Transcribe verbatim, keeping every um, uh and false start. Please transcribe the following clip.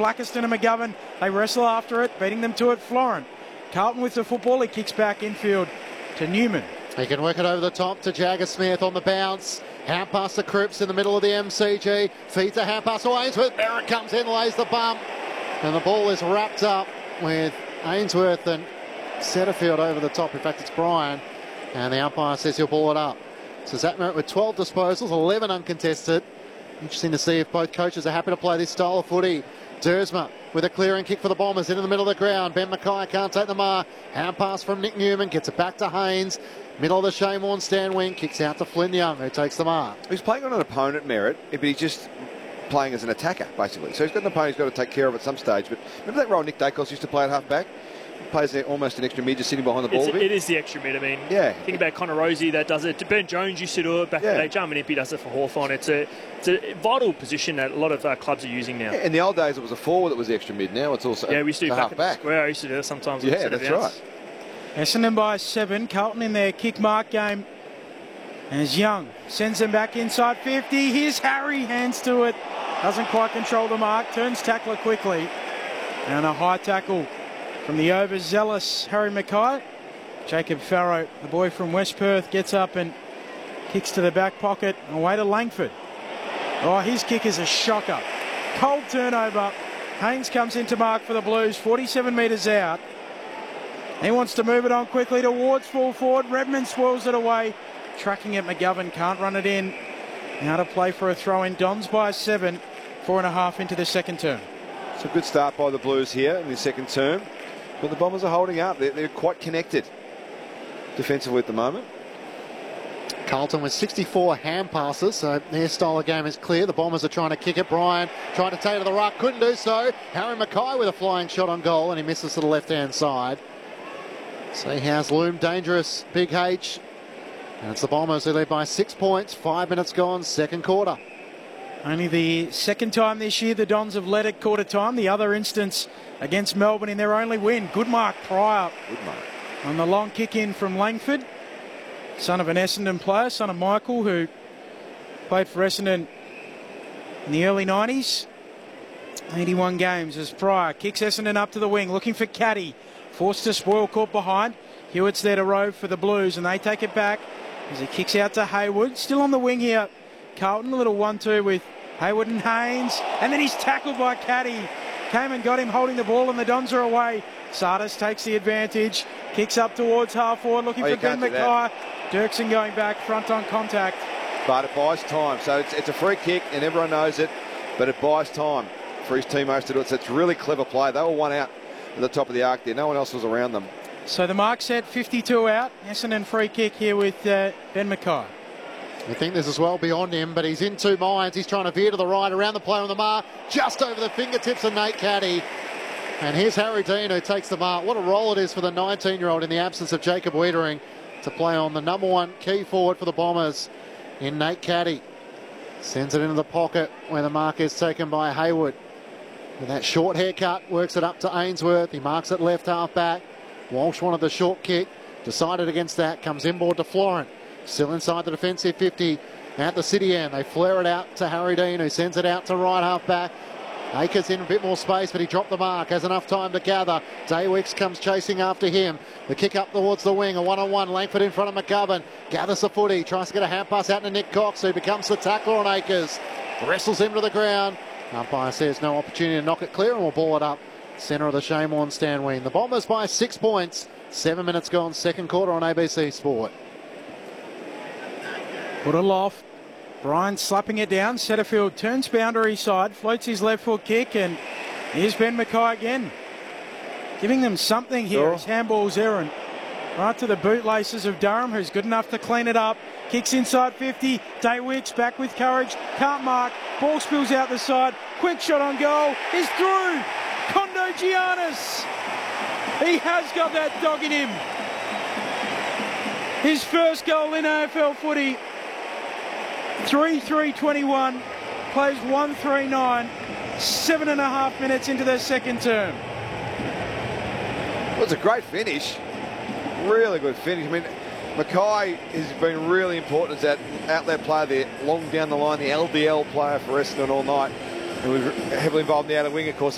Blackiston and McGovern. They wrestle after it, beating them to it. Florent. Carlton with the football. He kicks back infield to Newman. He can work it over the top to Jagger Smith on the bounce. Hand pass to Cripps in the middle of the M C G. Feeds a hand pass to Ainsworth. Barrett comes in, lays the bump. And the ball is wrapped up with Ainsworth and Setterfield over the top. In fact, it's Brian. And the umpire says he'll ball it up. So Zach Merritt with twelve disposals, eleven uncontested. Interesting to see if both coaches are happy to play this style of footy. Dersma with a clearing kick for the Bombers into the middle of the ground. Ben Mackay can't take the mark. Hand pass from Nick Newman, gets it back to Haynes. Middle of the Shane Warne stand wing, kicks out to Flynn Young, who takes the mark. He's playing on an opponent, Merritt, but he's just playing as an attacker, basically. So he's got an opponent he's got to take care of at some stage. But remember that role Nick Dacos used to play at half-back? He plays almost an extra mid, just sitting behind the ball It's, a bit. It is the extra mid. I mean, yeah. think about Connor Rosie that does it. Ben Jones used to do it back yeah. in the day. Jarman Impey does it for Hawthorn. It's a, it's a vital position that a lot of uh, clubs are using now. Yeah, in the old days, it was a forward that was the extra mid. Now it's also yeah, we used to do back half back. Square. I used to do it sometimes. Yeah, that's right. Essendon by seven. Carlton in their kick mark game. As Young sends them back inside fifty. Here's Harry, hands to it. Doesn't quite control the mark. Turns tackler quickly. And a high tackle from the overzealous Harry Mackay. Jacob Farrow, the boy from West Perth, gets up and kicks to the back pocket. Away to Langford. Oh, his kick is a shocker. Cold turnover. Haynes comes into mark for the Blues. forty-seven metres out. He wants to move it on quickly towards full forward. Redmond swirls it away. Tracking at McGovern, can't run it in. Now to play for a throw in. Dons by seven, four and a half into the second term. It's a good start by the Blues here in the second term, but the Bombers are holding up. They're, they're quite connected defensively at the moment. Carlton with sixty-four hand passes, so their style of game is clear. The Bombers are trying to kick it. Brian trying to take it to the ruck, couldn't do so. Harry Mackay with a flying shot on goal, and he misses to the left-hand side. So he has loomed dangerous, Big H. And it's the Bombers who lead by six points. Five minutes gone, second quarter. Only the second time this year the Dons have led at quarter time. The other instance against Melbourne in their only win. Good mark Pryor. Good mark. On the long kick in from Langford. Son of an Essendon player, son of Michael, who played for Essendon in the early nineties. eighty-one games as Pryor kicks Essendon up to the wing, looking for Caddy. Forced to spoil, caught behind. Hewitt's there to rove for the Blues, and they take it back as he kicks out to Hayward. Still on the wing here. Carlton, a little one two with Hayward and Haynes. And then he's tackled by Caddy. Came and got him holding the ball, and the Dons are away. Sardis takes the advantage. Kicks up towards half forward, looking oh, for Ben Mackay. Dirksen going back, front on contact. But it buys time. So it's, it's a free kick, and everyone knows it. But it buys time for his teammates to do it. So it's a really clever play. They were one out at the top of the arc there. No one else was around them. So the mark set, fifty-two out. Essendon free kick here with uh, Ben Mackay. I think this is well beyond him, but he's in two minds. He's trying to veer to the right, around the player on the mark, just over the fingertips of Nate Caddy. And here's Harry Dean who takes the mark. What a role it is for the nineteen-year-old in the absence of Jacob Wiedering to play on the number one key forward for the Bombers in Nate Caddy. Sends it into the pocket where the mark is taken by Hayward. With that short haircut, works it up to Ainsworth. He marks it left half back. Walsh wanted the short kick, decided against that, comes inboard to Florent. Still inside the defensive fifty at the city end. They flare it out to Harry Dean, who sends it out to right half back. Akers in a bit more space, but he dropped the mark, has enough time to gather. Daywicks comes chasing after him. The kick up towards the wing, a one-on-one. Langford in front of McGovern, gathers the footy, tries to get a hand pass out to Nick Cox, who becomes the tackler on Akers. Wrestles him to the ground. Umpire says no opportunity to knock it clear, and we'll ball it up. Centre of the Shane Warne stand wing. The Bombers by six points. Seven minutes gone, second quarter on A B C Sport. Put it off. Brian slapping it down. Setterfield turns boundary side, floats his left foot kick, and here's Ben Mackay again. Giving them something here Sure. as handball's errant. Right to the bootlaces of Durham, who's good enough to clean it up. Kicks inside fifty. Daywicks back with courage. Can't mark. Ball spills out the side. Quick shot on goal. Is through. Kondo Giannis. He has got that dog in him. His first goal in A F L footy. three three twenty-one. Plays one three nine. Seven and a half minutes into their second term. Well, it's a great finish. Really good finish. I mean, Mackay has been really important as that outlet player there, long down the line, the L D L player for Essendon all night. He was heavily involved in the outer wing, of course.